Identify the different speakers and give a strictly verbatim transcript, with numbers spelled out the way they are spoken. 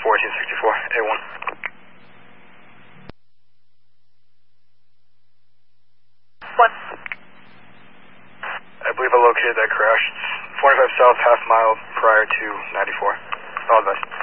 Speaker 1: fourteen sixty-four, A one.
Speaker 2: What?
Speaker 1: I believe I located that crash. It's forty-five south, half mile prior to ninety-four. All the best.